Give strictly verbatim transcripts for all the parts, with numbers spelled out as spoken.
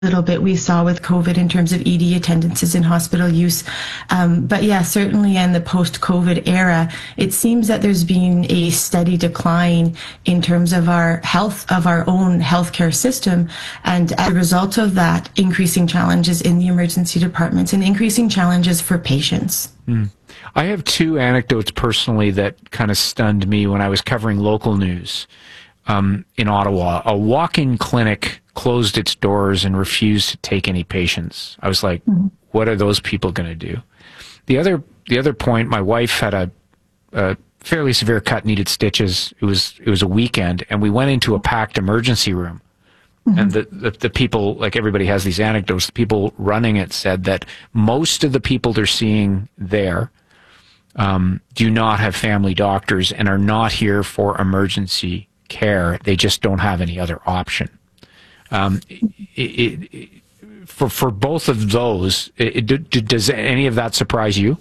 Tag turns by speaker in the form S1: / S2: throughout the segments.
S1: little bit we saw with COVID in terms of E D attendances in hospital use. Um, but yeah, certainly in the post-COVID era, it seems that there's been a steady decline in terms of our health, of our own healthcare system. And as a result of that, increasing challenges in the emergency departments and increasing challenges for patients.
S2: Mm. I have two anecdotes personally that kind of stunned me when I was covering local news um, in Ottawa. A walk-in clinic closed its doors and refused to take any patients. I was like, mm-hmm. What are those people going to do? The other, the other point, my wife had a, a fairly severe cut, needed stitches. It was, it was a weekend, and we went into a packed emergency room. Mm-hmm. And the, the, the people, like everybody has these anecdotes, the people running it said that most of the people they're seeing there um, do not have family doctors and are not here for emergency care. They just don't have any other option. Um, it, it, it, for for both of those, it, it, does any of that surprise you?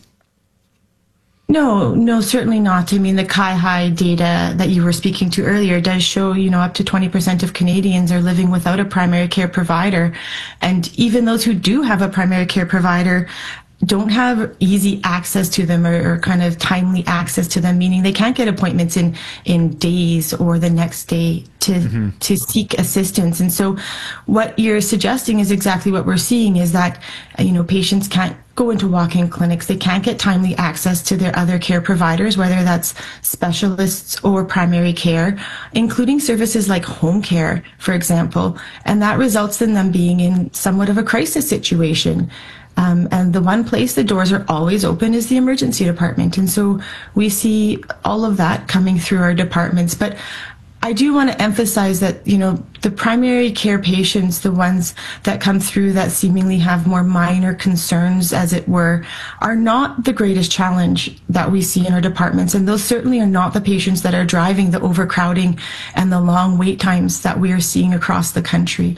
S1: No, no, certainly not. I mean, the C I H I data that you were speaking to earlier does show, you know, up to twenty percent of Canadians are living without a primary care provider. And even those who do have a primary care provider don't have easy access to them or, or kind of timely access to them, meaning they can't get appointments in, in days or the next day to, mm-hmm. to seek assistance. And so what you're suggesting is exactly what we're seeing, is that, you know, patients can't go into walk-in clinics. They can't get timely access to their other care providers, whether that's specialists or primary care, including services like home care, for example. And that results in them being in somewhat of a crisis situation. Um, and the one place the doors are always open is the emergency department. And so we see all of that coming through our departments. But I do want to emphasize that, you know, the primary care patients, the ones that come through that seemingly have more minor concerns, as it were, are not the greatest challenge that we see in our departments. And those certainly are not the patients that are driving the overcrowding and the long wait times that we are seeing across the country.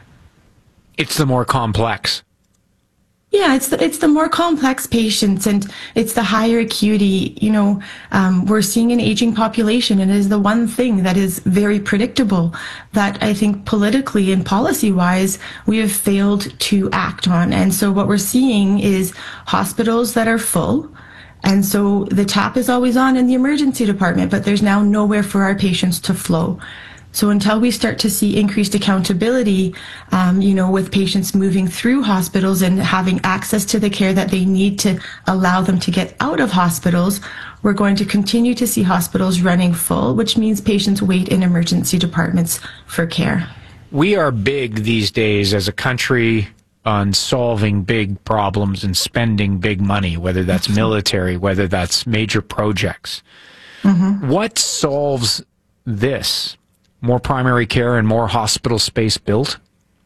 S2: It's the more complex.
S1: Yeah, it's the, it's the more complex patients, and it's the higher acuity. You know, um, we're seeing an aging population, and it is the one thing that is very predictable that I think politically and policy-wise we have failed to act on. And so what we're seeing is hospitals that are full. And so the tap is always on in the emergency department, but there's now nowhere for our patients to flow. So until we start to see increased accountability, um, you know, with patients moving through hospitals and having access to the care that they need to allow them to get out of hospitals, we're going to continue to see hospitals running full, which means patients wait in emergency departments for care.
S2: We are big these days as a country on solving big problems and spending big money, whether that's military, whether that's major projects. Mm-hmm. What solves this? More primary care and more hospital space built?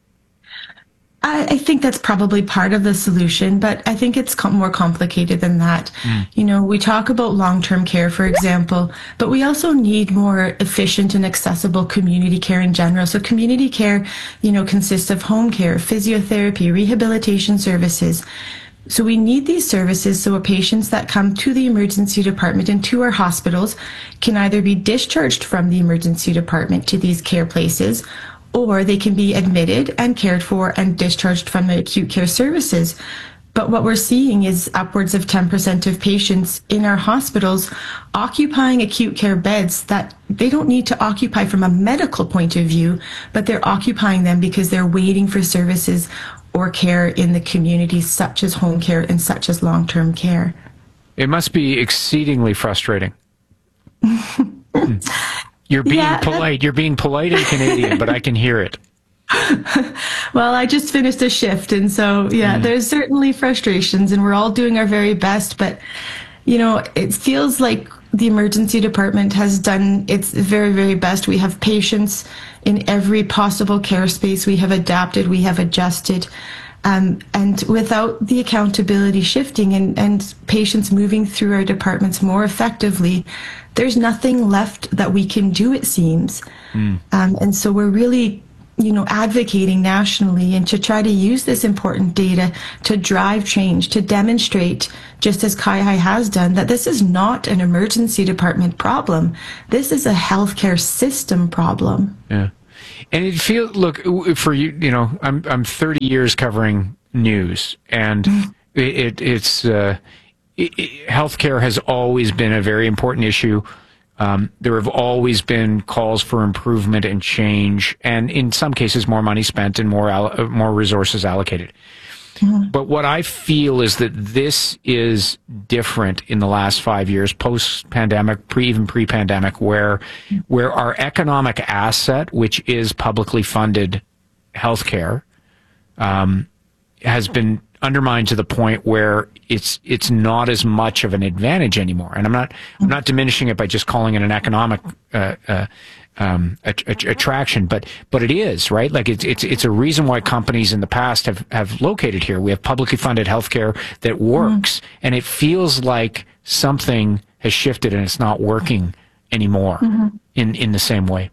S1: I, I think that's probably part of the solution, but I think it's com- more complicated than that. Mm. You know, we talk about long-term care, for example, but we also need more efficient and accessible community care in general. So community care, you know, consists of home care, physiotherapy, rehabilitation services. So we need these services so patients that come to the emergency department and to our hospitals can either be discharged from the emergency department to these care places, or they can be admitted and cared for and discharged from the acute care services. But what we're seeing is upwards of ten percent of patients in our hospitals occupying acute care beds that they don't need to occupy from a medical point of view, but they're occupying them because they're waiting for services or care in the community, such as home care and such as long-term care.
S2: It must be exceedingly frustrating. You're being yeah, polite. You're being polite and Canadian, but I can hear it.
S1: Well, I just finished a shift, and so, yeah, mm. there's certainly frustrations, and we're all doing our very best, but, you know, it feels like the emergency department has done its very, very best. We have patients in every possible care space. We have adapted, we have adjusted. Um, and without the accountability shifting and, and patients moving through our departments more effectively, there's nothing left that we can do, it seems. Mm. Um, and so we're really, you know, advocating nationally and to try to use this important data to drive change, to demonstrate, just as C I H I has done, that this is not an emergency department problem. This is a healthcare system problem.
S2: Yeah. And it feels, look, for you, you know, I'm I'm thirty years covering news, and it, it it's uh, it, it, healthcare has always been a very important issue. Um, there have always been calls for improvement and change, and in some cases, more money spent and more all, more resources allocated. Mm-hmm. But what I feel is that this is different in the last five years, post-pandemic, pre even pre-pandemic, where where our economic asset, which is publicly funded healthcare, um, has been undermined to the point where it's it's not as much of an advantage anymore. And I'm not I'm not diminishing it by just calling it an economic uh, uh, um, attraction, but but it is, right. Like it's it's it's a reason why companies in the past have have located here. We have publicly funded healthcare that works, mm. and it feels like something has shifted and it's not working anymore mm-hmm. in in the same way.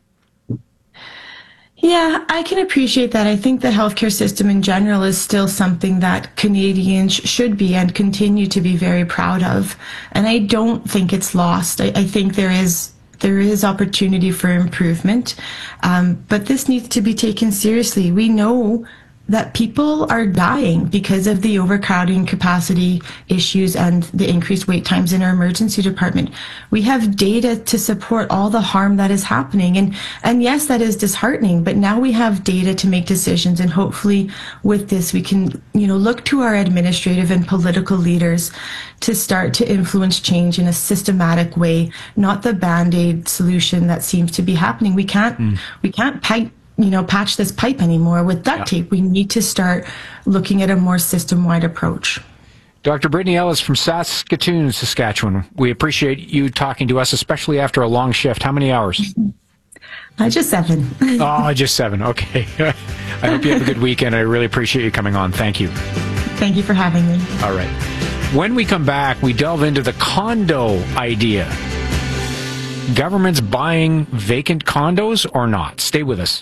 S1: Yeah, I can appreciate that. I think the healthcare system in general is still something that Canadians should be and continue to be very proud of. And I don't think it's lost. I, I think there is there is opportunity for improvement, um, but this needs to be taken seriously. We know that people are dying because of the overcrowding capacity issues and the increased wait times in our emergency department. We have data to support all the harm that is happening. And, and yes, that is disheartening, but now we have data to make decisions. And hopefully with this, we can, you know, look to our administrative and political leaders to start to influence change in a systematic way, not the Band-Aid solution that seems to be happening. We can't, mm. we can't pipe you know, patch this pipe anymore with duct yeah. tape. We need to start looking at a more system-wide approach.
S2: Doctor Brittany Ellis from Saskatoon, Saskatchewan. We appreciate you talking to us, especially after a long shift. How many hours?
S1: Uh, just seven.
S2: Oh, just seven. Okay. I hope you have a good weekend. I really appreciate you coming on. Thank you.
S1: Thank you for having me.
S2: All right. When we come back, we delve into the condo idea. Government's buying vacant condos or not? Stay with us.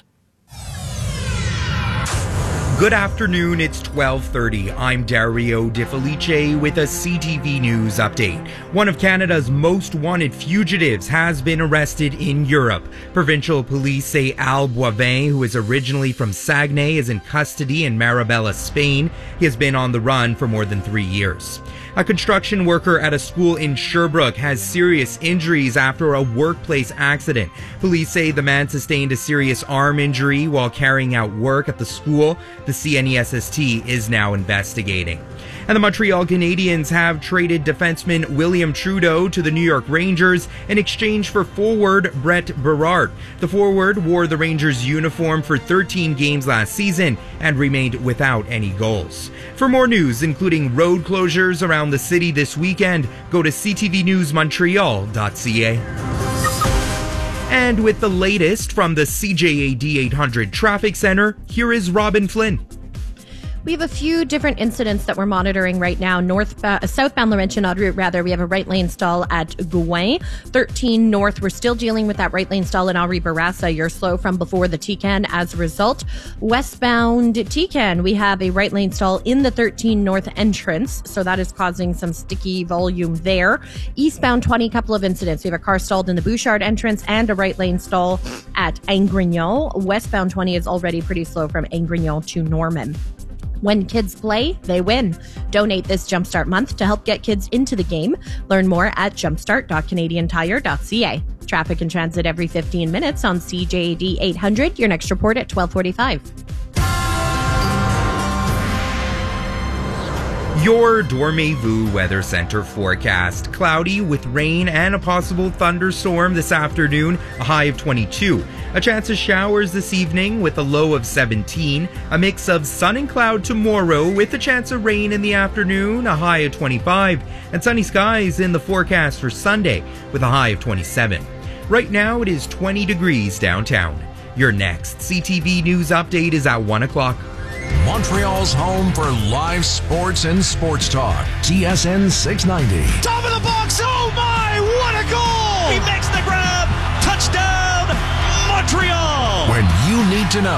S3: Good afternoon, it's twelve thirty. I'm Dario De Felice with a C T V News update. One of Canada's most wanted fugitives has been arrested in Europe. Provincial police say Al Boivin, who is originally from Saguenay, is in custody in Marabella, Spain. He has been on the run for more than three years. A construction worker at a school in Sherbrooke has serious injuries after a workplace accident. Police say the man sustained a serious arm injury while carrying out work at the school. The C N E S S T is now investigating. And the Montreal Canadiens have traded defenseman William Trudeau to the New York Rangers in exchange for forward Brett Berard. The forward wore the Rangers uniform for thirteen games last season and remained without any goals. For more news, including road closures around the city this weekend, go to c t v news montreal dot c a. And with the latest from the C J A D eight hundred Traffic Center, here is Robin Flynn.
S4: We have a few different incidents that we're monitoring right now. Northbound, southbound Laurentian route, rather, we have a right lane stall at Gouin. thirteen North, we're still dealing with that right lane stall in Henri Bourassa. You're slow from before the T C A N as a result. Westbound T C A N, we have a right lane stall in the thirteen North entrance, so that is causing some sticky volume there. Eastbound twenty, couple of incidents. We have a car stalled in the Bouchard entrance and a right lane stall at Angrignon. Westbound twenty is already pretty slow from Angrignon to Norman. When kids play, they win. Donate this Jumpstart month to help get kids into the game. Learn more at jumpstart dot canadian tire dot c a. Traffic and transit every fifteen minutes on C J A D eight hundred. Your next report at twelve forty-five.
S3: Your Dormez-vous Weather Center forecast. Cloudy with rain and a possible thunderstorm this afternoon, a high of twenty-two. A chance of showers this evening with a low of seventeen. A mix of sun and cloud tomorrow with a chance of rain in the afternoon, a high of twenty-five. And sunny skies in the forecast for Sunday with a high of twenty-seven. Right now it is twenty degrees downtown. Your next C T V News update is at one o'clock.
S5: Montreal's home for live sports and sports talk. T S N six ninety.
S6: Top of the box. Oh my, what a goal! He makes the grab. Touchdown, Montreal!
S5: When you need to know.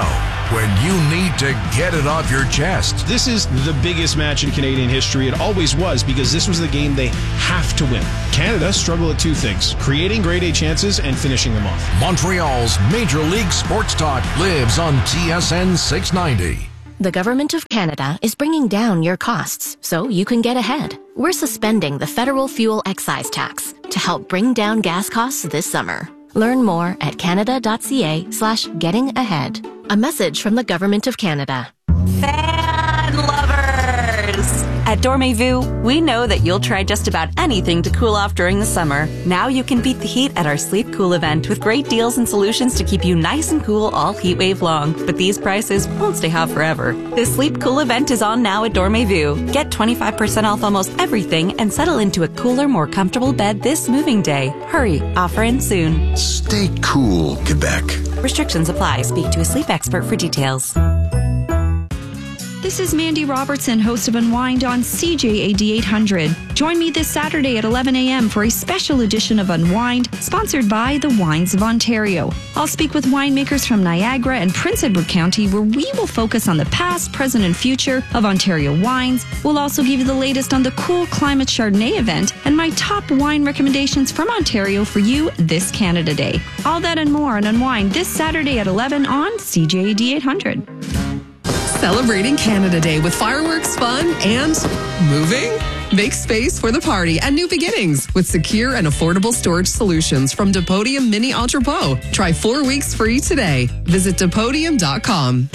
S5: when you need to get it off your chest.
S7: This is the biggest match in Canadian history. It always was, because this was the game they have to win. Canada struggle at two things: creating grade A chances and finishing them off.
S5: Montreal's Major League Sports Talk lives on T S N six ninety.
S8: The Government of Canada is bringing down your costs so you can get ahead. We're suspending the federal fuel excise tax to help bring down gas costs this summer. Learn more at canada.ca slash getting ahead. A message from the Government of Canada.
S9: Fan lovers! At Dormez-vous, we know that you'll try just about anything to cool off during the summer. Now you can beat the heat at our Sleep Cool event with great deals and solutions to keep you nice and cool all heat wave long. But these prices won't stay hot forever. This Sleep Cool event is on now at Dormez-vous. Get twenty-five percent off almost everything and settle into a cooler, more comfortable bed this moving day. Hurry, offer ends soon.
S10: Stay cool, Quebec.
S9: Restrictions apply. Speak to a sleep expert for details.
S11: This is Mandy Robertson, host of Unwind on C J A D eight hundred. Join me this Saturday at eleven a.m. for a special edition of Unwind, sponsored by the Wines of Ontario. I'll speak with winemakers from Niagara and Prince Edward County, where we will focus on the past, present, and future of Ontario wines. We'll also give you the latest on the Cool Climate Chardonnay event and my top wine recommendations from Ontario for you this Canada Day. All that and more on Unwind this Saturday at eleven on C J A D eight hundred.
S12: Celebrating Canada Day with fireworks, fun, and moving? Make space for the party and new beginnings with secure and affordable storage solutions from Depodium Mini Entrepot. Try four weeks free today. Visit Depodium dot com.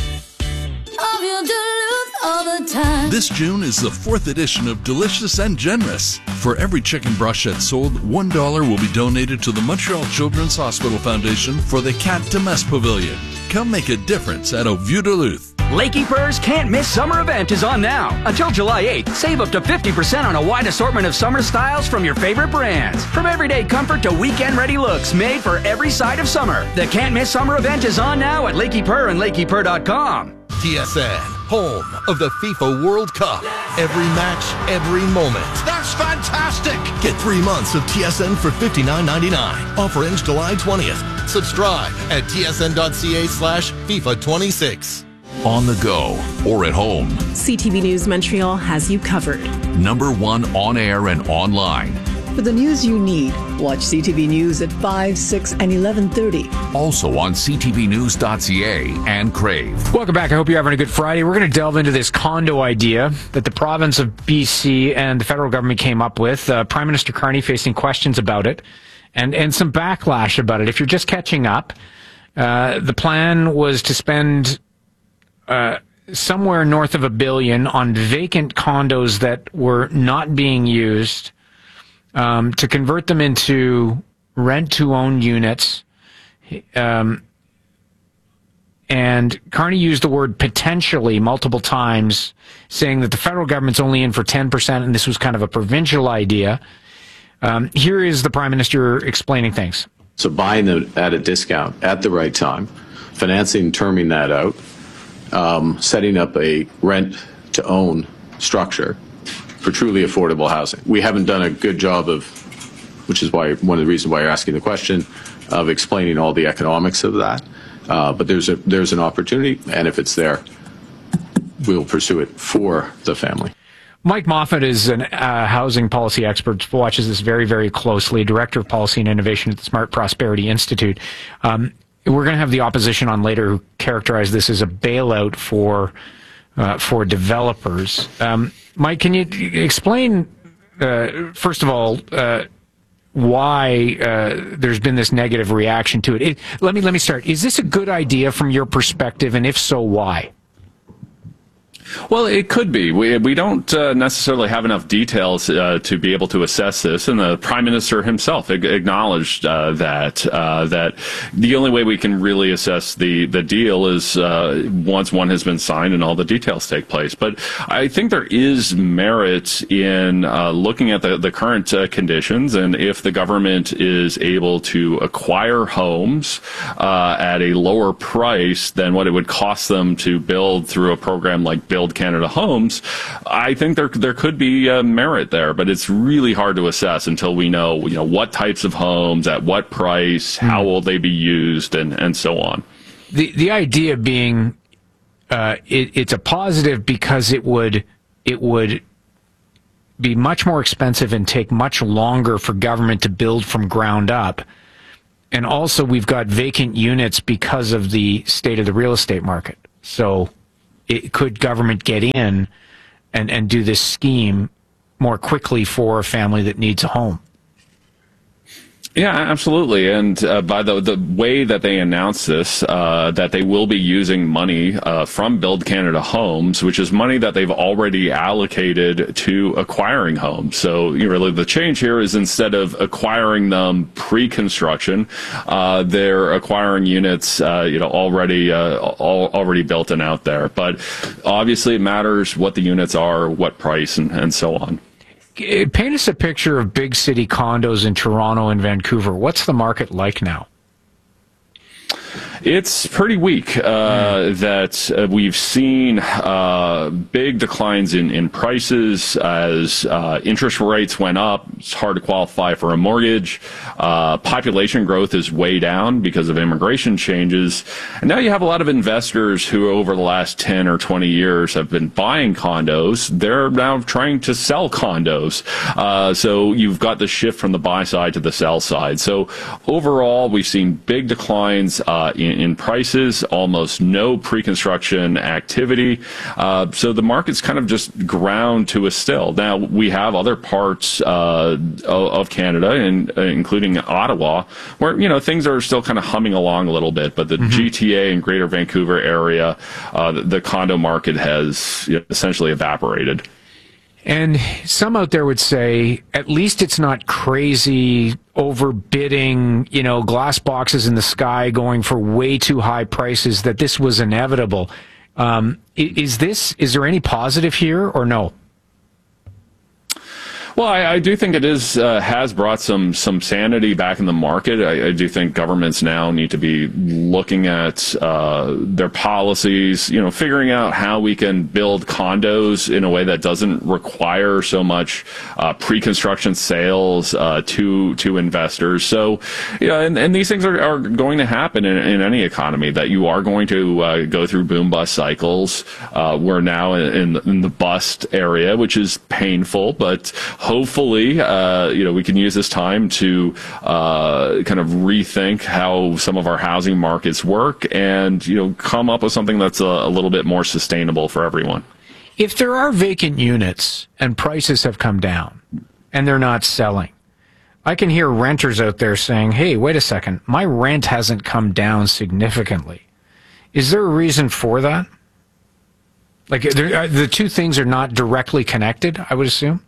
S13: This June is the fourth edition of Delicious and Generous. For every chicken brochette sold, one dollar will be donated to the Montreal Children's Hospital Foundation for the Cat de Messe Pavilion. Come make a difference at Au Vieux Duluth.
S14: Lakey Purr's Can't Miss Summer event is on now. Until July eighth, save up to fifty percent on a wide assortment of summer styles from your favorite brands. From everyday comfort to weekend-ready looks made for every side of summer. The Can't Miss Summer event is on now at Lakey Purr and Lakey Purr dot com.
S15: T S N, home of the FIFA World Cup. Every match, every moment.
S6: That's fantastic!
S15: Get three months of T S N for fifty-nine ninety-nine. Offer ends July twentieth. Subscribe at tsn.ca slash FIFA twenty-six.
S5: On the go or at home,
S16: C T V News Montreal has you covered.
S5: Number one on air and online.
S17: For the news you need, watch C T V News at five, six, and eleven thirty.
S5: Also on c t v news dot c a and Crave.
S2: Welcome back. I hope you're having a good Friday. We're going to delve into this condo idea that the province of B C and the federal government came up with. Uh, Prime Minister Carney facing questions about it and, and some backlash about it. If you're just catching up, uh, the plan was to spend uh, somewhere north of a billion on vacant condos that were not being used, Um, to convert them into rent-to-own units. Um, and Carney used the word potentially multiple times, saying that the federal government's only in for ten percent, and this was kind of a provincial idea. Um, here is the Prime Minister explaining things.
S18: So buying them at a discount at the right time, financing, terming that out, um, setting up a rent-to-own structure for truly affordable housing. We haven't done a good job of, which is why one of the reasons why you're asking the question, of explaining all the economics of that. Uh, but there's a there's an opportunity, and if it's there, we'll pursue it for the family.
S2: Mike Moffat is a uh, housing policy expert, watches this very, very closely, Director of Policy and Innovation at the Smart Prosperity Institute. Um, we're going to have the opposition on later who characterize this as a bailout for uh, for developers. Um, Mike, can you explain, uh, first of all, uh, why uh, there's been this negative reaction to it? it? Let me let me start. Is this a good idea from your perspective, and if so, why?
S19: Well, it could be. We we don't uh, necessarily have enough details uh, to be able to assess this, and the Prime Minister himself ag- acknowledged uh, that uh, that the only way we can really assess the the deal is uh, once one has been signed and all the details take place. But I think there is merit in uh, looking at the the current uh, conditions, and if the government is able to acquire homes uh, at a lower price than what it would cost them to build through a program like Build Canada Homes, I think there there could be uh, merit there, but it's really hard to assess until we know, you know, what types of homes, at what price, how will they be used, and, and so on.
S2: The the idea being uh, it, it's a positive because it would it would be much more expensive and take much longer for government to build from ground up. And also, we've got vacant units because of the state of the real estate market. So, it, could government get in and, and do this scheme more quickly for a family that needs a home?
S19: Yeah, absolutely. And uh, by the the way that they announced this, uh, that they will be using money uh, from Build Canada Homes, which is money that they've already allocated to acquiring homes. So you know, really the change here is instead of acquiring them pre-construction, uh, they're acquiring units, uh, you know, already uh, all, already built and out there. But obviously, it matters what the units are, what price, and, and so on.
S2: Paint us a picture of big city condos in Toronto and Vancouver. What's the market like now?
S19: It's pretty weak. Uh, mm. That uh, we've seen uh, big declines in, in prices as uh, interest rates went up. It's hard to qualify for a mortgage. Uh, population growth is way down because of immigration changes. And now you have a lot of investors who over the last ten or twenty years have been buying condos. They're now trying to sell condos. Uh, so you've got the shift from the buy side to the sell side. So overall, we've seen big declines uh, in in prices, almost no pre-construction activity. Uh, so the market's kind of just ground to a still. Now, we have other parts uh, of Canada, and, uh, including Ottawa, where, you know, things are still kind of humming along a little bit. But the mm-hmm. G T A and Greater Vancouver area, uh, the, the condo market has you know, essentially evaporated.
S2: And some out there would say, at least it's not crazy overbidding, you know, glass boxes in the sky going for way too high prices, that this was inevitable. Um, is this, is there any positive here or no?
S19: Well, I, I do think it is uh, has brought some some sanity back in the market. I, I do think governments now need to be looking at uh, their policies, you know, figuring out how we can build condos in a way that doesn't require so much uh, pre-construction sales uh, to to investors. So, you know, and, and these things are, are going to happen in, in any economy, that you are going to uh, go through boom bust cycles. Uh, we're now in, in the bust area, which is painful, but hopefully, uh, you know, we can use this time to uh, kind of rethink how some of our housing markets work and, you know, come up with something that's a, a little bit more sustainable for everyone.
S2: If there are vacant units and prices have come down and they're not selling, I can hear renters out there saying, hey, wait a second, my rent hasn't come down significantly. Is there a reason for that? Like, the two things are not directly connected, I would assume?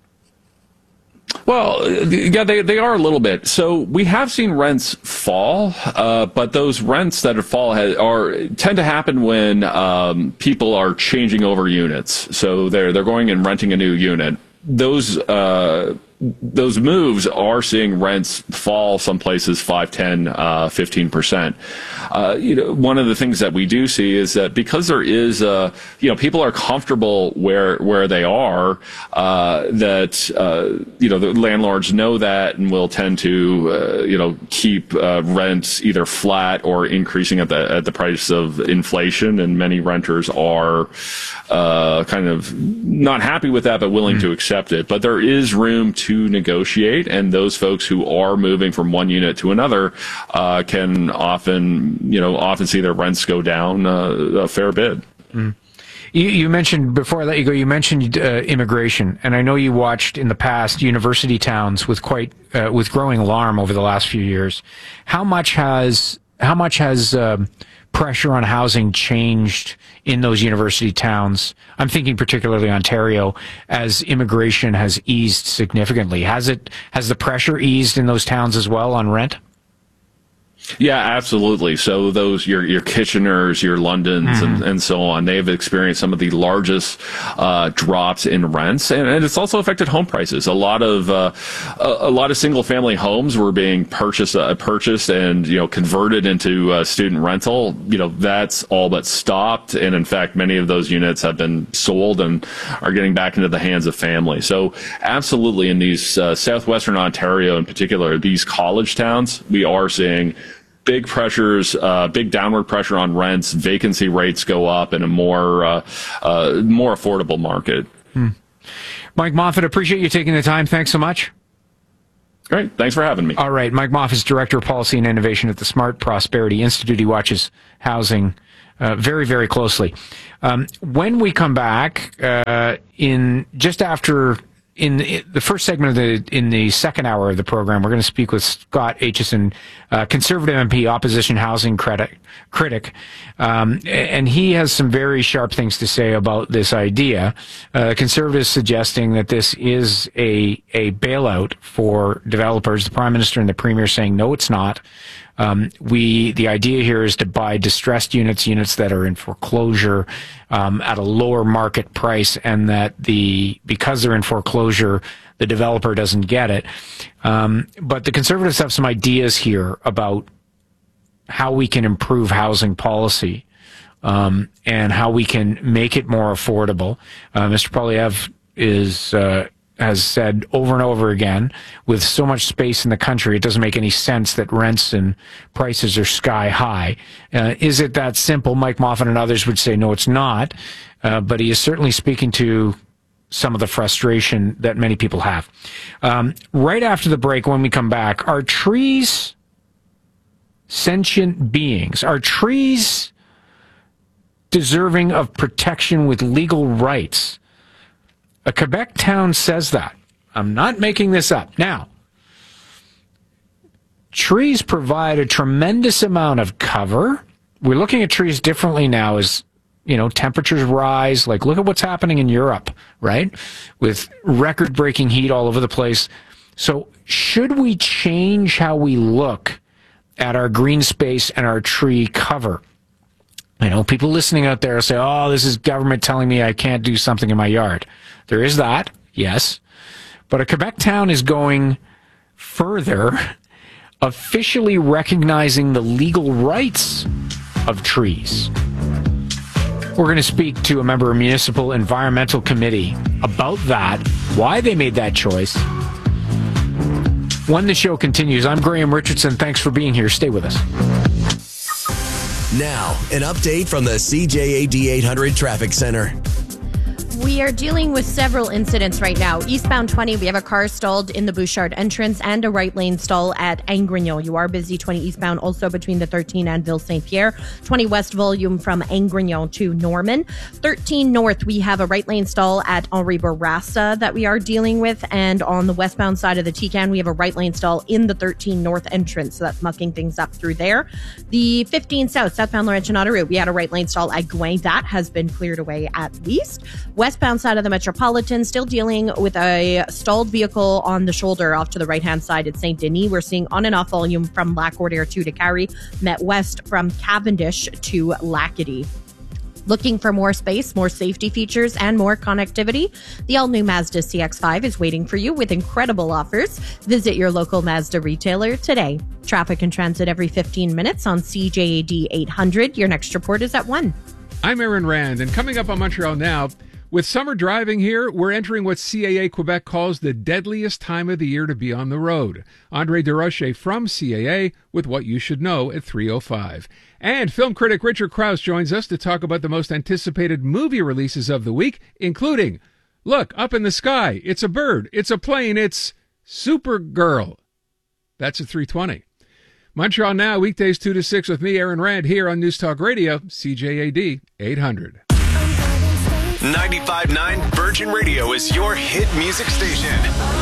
S19: Well, yeah, they, they are a little bit. So we have seen rents fall, uh, but those rents that fall has, are tend to happen when um, people are changing over units. So they're they're going and renting a new unit. Those uh, those moves are seeing rents fall some places five, ten, uh, fifteen percent. Uh, you know, one of the things that we do see is that because there is, uh, you know, people are comfortable where where they are, uh, that, uh, you know, the landlords know that and will tend to, uh, you know, keep uh, rents either flat or increasing at the at the price of inflation. And many renters are uh, kind of not happy with that, but willing mm-hmm. to accept it. But there is room to negotiate, and those folks who are moving from one unit to another uh, can often, you know, often see their rents go down uh, a fair bit.
S2: Mm. You, you mentioned, before I let you go, you mentioned uh, immigration, and I know you watched in the past university towns with quite uh, with growing alarm over the last few years. How much has how much has um, pressure on housing changed in those university towns? I'm thinking particularly Ontario, as immigration has eased significantly. Has it has the pressure eased in those towns as well on rent?
S19: Yeah, absolutely. So those, your your Kitcheners, your Londons, mm-hmm. and, and so on, they've experienced some of the largest uh, drops in rents, and, and it's also affected home prices. A lot of uh, a, a lot of single family homes were being purchased uh, purchased and you know converted into uh, student rental. You know, that's all but stopped, and in fact, many of those units have been sold and are getting back into the hands of families. So absolutely, in these uh, southwestern Ontario in particular, these college towns, we are seeing big pressures, uh, big downward pressure on rents, vacancy rates go up, and a more uh, uh, more affordable market.
S2: Hmm. Mike Moffat, appreciate you taking the time. Thanks so much.
S19: Great. Thanks for having me.
S2: All right. Mike Moffat is Director of Policy and Innovation at the Smart Prosperity Institute. He watches housing uh, very, very closely. Um, when we come back, uh, in just after in the first segment of the in the second hour of the program, we're going to speak with Scott Aitchison, uh, Conservative M P, opposition housing critic, critic, um, and he has some very sharp things to say about this idea. Uh, Conservatives suggesting that this is a a bailout for developers. The Prime Minister and the Premier saying no, it's not. Um, we, the idea here is to buy distressed units, units that are in foreclosure, um, at a lower market price, and that the, because they're in foreclosure, the developer doesn't get it. Um, but the Conservatives have some ideas here about how we can improve housing policy, um, and how we can make it more affordable. Uh, Mister Poilievre is, uh, has said over and over again, with so much space in the country, it doesn't make any sense that rents and prices are sky high. Uh, is it that simple? Mike Moffat and others would say, no, it's not. Uh, but he is certainly speaking to some of the frustration that many people have. Um, right after the break, when we come back, are trees sentient beings? Are trees deserving of protection with legal rights? A Quebec town says that. I'm not making this up. Now, trees provide a tremendous amount of cover. We're looking at trees differently now as, you know, temperatures rise. Like, look at what's happening in Europe, right? With record-breaking heat all over the place. So should we change how we look at our green space and our tree cover? You know, people listening out there say, oh, this is government telling me I can't do something in my yard. There is that, yes. But a Quebec town is going further, officially recognizing the legal rights of trees. We're going to speak to a member of Municipal Environmental Committee about that, why they made that choice. When the show continues, I'm Graham Richardson. Thanks for being here. Stay with us.
S20: Now, an update from the C J A D eight hundred Traffic Center.
S4: We are dealing with several incidents right now. Eastbound twenty, we have a car stalled in the Bouchard entrance and a right lane stall at Angrignon. You are busy twenty eastbound, also between the thirteen and Ville Saint-Pierre. twenty west volume from Angrignon to Norman. thirteen north, we have a right lane stall at Henri Bourassa that we are dealing with. And on the westbound side of the T C A N, we have a right lane stall in the thirteen north entrance. So that's mucking things up through there. The fifteen south, southbound Laurentian Autoroute, we had a right lane stall at Gouin. That has been cleared away at least. Westbound side of the Metropolitan, still dealing with a stalled vehicle on the shoulder off to the right-hand side at Saint Denis. We're seeing on and off volume from Lac-Cordaire two to Carrie, Met West from Cavendish to Lackady. Looking for more space, more safety features, and more connectivity? The all-new Mazda C X five is waiting for you with incredible offers. Visit your local Mazda retailer today. Traffic and transit every fifteen minutes on C J A D eight hundred. Your next report is at one.
S21: I'm Aaron Rand, and coming up on Montreal Now, with summer driving here, we're entering what C A A Quebec calls the deadliest time of the year to be on the road. Andre Desrochers from C A A with what you should know at three oh five. And film critic Richard Krause joins us to talk about the most anticipated movie releases of the week, including, look, up in the sky, it's a bird, it's a plane, it's Supergirl. That's at three twenty. Montreal Now, weekdays two to six with me, Aaron Rand, here on News Talk Radio, C J A D eight hundred.
S22: ninety-five point nine Virgin Radio is your hit music station.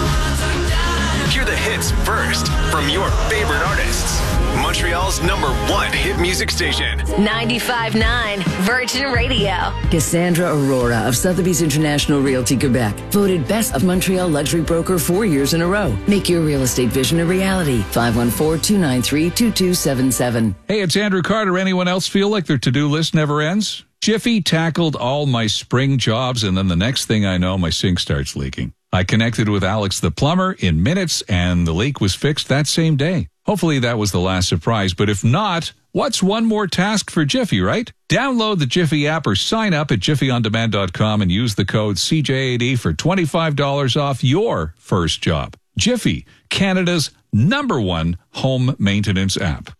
S22: Hear the hits first from your favorite artists. Montreal's number one hit music station.
S23: ninety-five point nine Virgin Radio.
S24: Cassandra Aurora of Sotheby's International Realty Quebec, voted Best of Montreal Luxury Broker four years in a row. Make your real estate vision a reality. five one four, two nine three, two two seven seven.
S25: Hey, it's Andrew Carter. Anyone else feel like their to-do list never ends? Jiffy tackled all my spring jobs, and then the next thing I know, my sink starts leaking. I connected with Alex the plumber in minutes, and the leak was fixed that same day. Hopefully that was the last surprise, but if not, what's one more task for Jiffy, right? Download the Jiffy app or sign up at jiffy on demand dot com and use the code C J A D for twenty-five dollars off your first job. Jiffy, Canada's number one home maintenance app.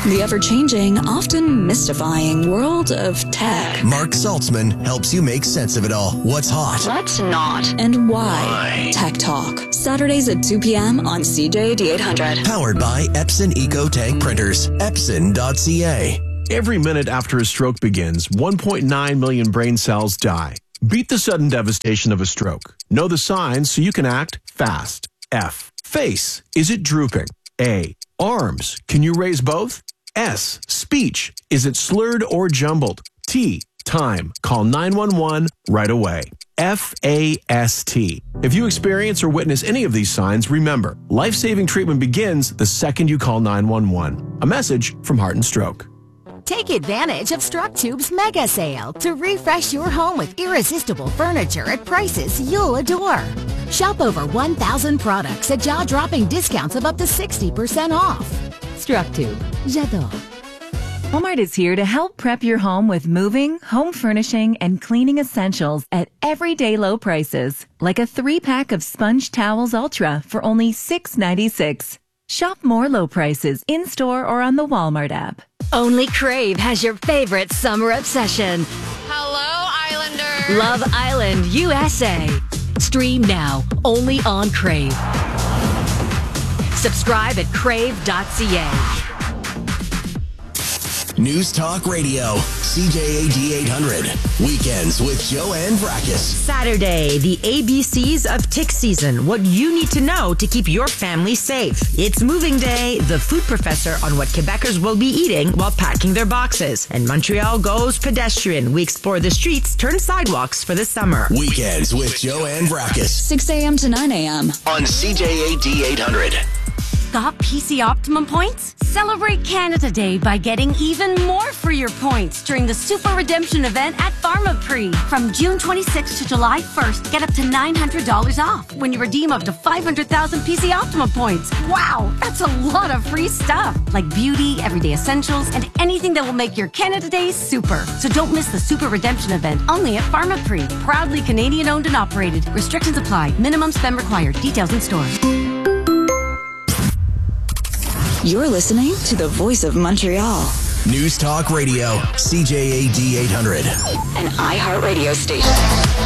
S11: The ever-changing, often mystifying world of tech.
S20: Mark Saltzman helps you make sense of it all. What's hot?
S11: What's not? And why?
S20: Why?
S11: Tech Talk. Saturdays at two p.m. on C J A D eight hundred.
S20: Powered by Epson EcoTank Printers. Epson dot c a.
S1: Every minute after a stroke begins, one point nine million brain cells die. Beat the sudden devastation of a stroke. Know the signs so you can act fast. F. Face. Is it drooping? A. Arms. Can you raise both? S. Speech. Is it slurred or jumbled? T. Time. Call nine one one right away. F A S T. If you experience or witness any of these signs, remember, life-saving treatment begins the second you call nine one one. A message from Heart and Stroke.
S3: Take advantage of StrucTube's mega sale to refresh your home with irresistible furniture at prices you'll adore. Shop over one thousand products at jaw-dropping discounts of up to sixty percent off. StrucTube. J'adore.
S7: Walmart is here to help prep your home with moving, home furnishing, and cleaning essentials at everyday low prices, like a three-pack of Sponge Towels Ultra for only six ninety-six. Shop more low prices in-store or on the Walmart app.
S23: Only Crave has your favorite summer obsession.
S8: Hello, Islander.
S23: Love Island U S A. Stream now, only on Crave. Subscribe at crave dot c a.
S20: News Talk Radio, C J A D eight hundred. Weekends with Joanne Vrackus.
S10: Saturday, the A B Cs of tick season. What you need to know to keep your family safe. It's moving day, the food professor on what Quebecers will be eating while packing their boxes. And Montreal goes pedestrian. We explore the streets, turn sidewalks for the summer.
S20: Weekends with Joanne Vrackus.
S11: six a.m. to nine a.m.
S20: on C J A D eight hundred.
S23: Got P C Optimum points? Celebrate Canada Day by getting even more for your points during the Super Redemption event at Pharmaprix. From June twenty-sixth to July first, get up to nine hundred dollars off when you redeem up to five hundred thousand P C Optimum points. Wow, that's a lot of free stuff. Like beauty, everyday essentials, and anything that will make your Canada Day super. So don't miss the Super Redemption event only at Pharmaprix. Proudly Canadian owned and operated. Restrictions apply. Minimum spend required. Details in store.
S11: You're listening to the Voice of Montreal.
S20: News Talk Radio, C J A D eight hundred.
S11: An iHeartRadio station.